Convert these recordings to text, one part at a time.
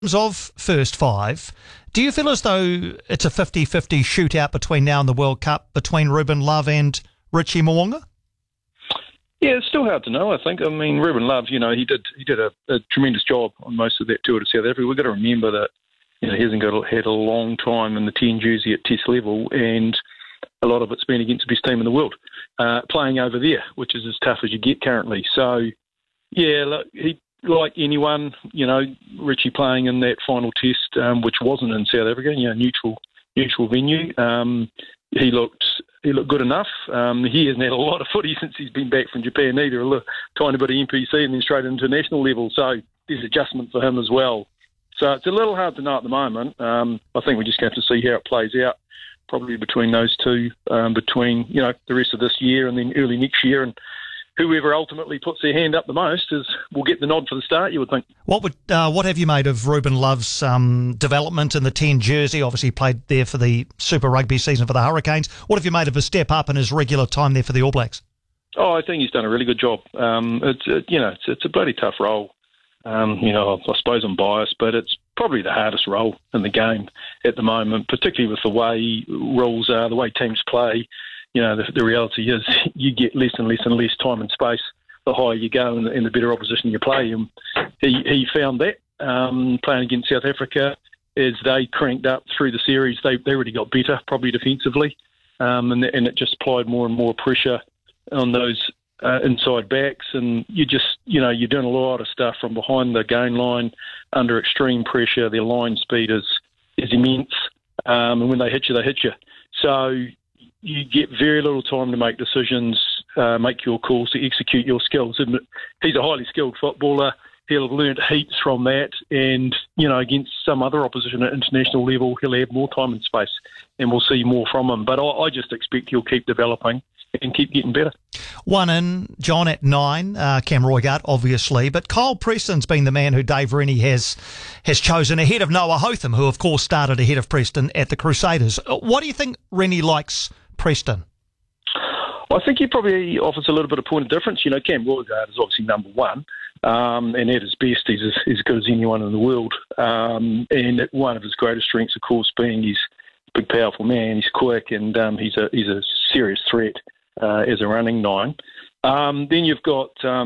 terms of first five, do you feel as though it's a 50-50 shootout between now and the World Cup between Ruben Love and Richie Mo'unga? Yeah, it's still hard to know, I think. I mean, Ruben Love, he did a tremendous job on most of that tour to South Africa. We've got to remember that, he hasn't had a long time in the 10 jersey at Test level, and a lot of it's been against the best team in the world, playing over there, which is as tough as you get currently. So, yeah, look, like anyone, Richie playing in that final test, which wasn't in South Africa, neutral venue. He looked good enough. He hasn't had a lot of footy since he's been back from Japan either. A tiny bit of NPC and then straight into national level. So there's adjustment for him as well. So it's a little hard to know at the moment. I think we just have to see how it plays out, probably between those two, between the rest of this year and then early next year, and whoever ultimately puts their hand up the most will get the nod for the start, you would think. What have you made of Ruben Love's development in the 10 jersey? Obviously played there for the Super Rugby season for the Hurricanes. What have you made of his step up and his regular time there for the All Blacks? Oh, I think he's done a really good job. It's a bloody tough role. I suppose I'm biased, but it's probably the hardest role in the game at the moment, particularly with the way rules are, the way teams play. The reality is you get less and less and less time and space the higher you go and the better opposition you play. And he found that playing against South Africa, as they cranked up through the series, they really got better, probably defensively, and it just applied more and more pressure on those inside backs, and you're doing a lot of stuff from behind the gain line under extreme pressure. Their line speed is immense, and when they hit you, they hit you. So you get very little time to make decisions, make your calls, to execute your skills. And he's a highly skilled footballer. He'll have learnt heaps from that, and against some other opposition at international level, he'll have more time and space, and we'll see more from him. But I just expect he'll keep developing and keep getting better. One in, John at 9, Cam Roigard, obviously, but Kyle Preston's been the man who Dave Rennie has chosen ahead of Noah Hotham, who of course started ahead of Preston at the Crusaders. What do you think Rennie likes Preston? I think he probably offers a little bit of point of difference. Cam Roigard is obviously number one, and at his best, he's as good as anyone in the world. And one of his greatest strengths, of course, being he's a big, powerful man. He's quick, and he's a serious threat as a running 9. Then you've got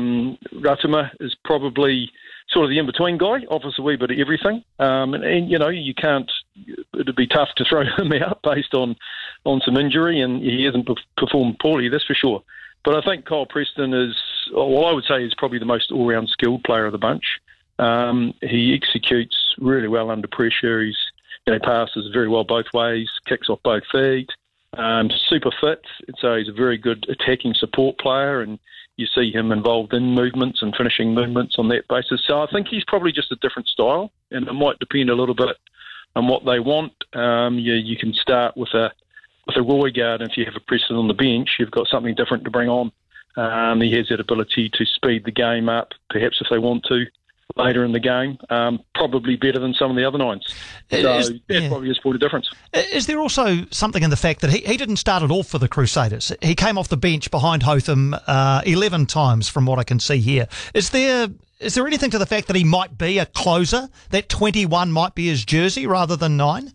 Ratama is probably sort of the in-between guy, offers a wee bit of everything. And you can't, it'd be tough to throw him out based on some injury, and he hasn't performed poorly, that's for sure. But I think Kyle Preston I would say is probably the most all-round skilled player of the bunch. He executes really well under pressure. He passes very well both ways, kicks off both feet. Super fit, so he's a very good attacking support player, and you see him involved in movements and finishing movements on that basis. So I think he's probably just a different style, and it might depend a little bit on what they want. You can start with a Roigard, and if you have a Preston on the bench, you've got something different to bring on. He has that ability to speed the game up, perhaps if they want to, later in the game, probably better than some of the other 9s. So that's probably his point of difference. Is there also something in the fact that he didn't start at all for the Crusaders? He came off the bench behind Hotham 11 times from what I can see here. Is there anything to the fact that he might be a closer, that 21 might be his jersey rather than 9?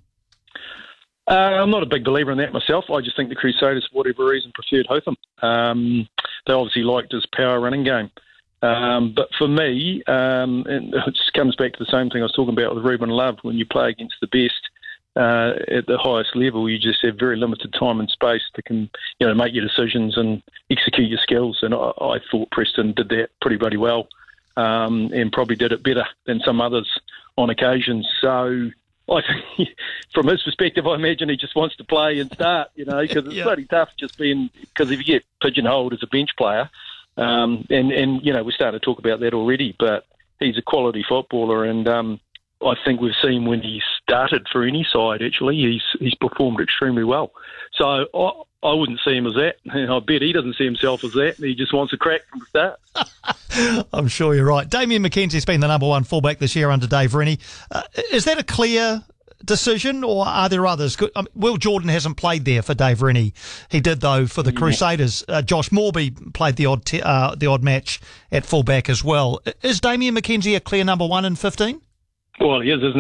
I'm not a big believer in that myself. I just think the Crusaders, for whatever reason, preferred Hotham. They obviously liked his power running game. But for me, and it just comes back to the same thing I was talking about with Ruben Love. When you play against the best at the highest level, you just have very limited time and space to make your decisions and execute your skills. And I thought Preston did that pretty bloody well, and probably did it better than some others on occasions. So I think, from his perspective, I imagine he just wants to play and start, because it's bloody tough because if you get pigeonholed as a bench player. And we're starting to talk about that already, but he's a quality footballer, and I think we've seen when he started for any side, actually, he's performed extremely well. So I wouldn't see him as that. I bet he doesn't see himself as that. He just wants a crack from the start. I'm sure you're right. Damien McKenzie's been the number one fullback this year under Dave Rennie. Is that a clear decision, or are there others? Will Jordan hasn't played there for Dave Rennie. He did, though, for the Crusaders. Josh Morby played the odd match at fullback as well. Is Damien McKenzie a clear number one in 15? Well, he is, isn't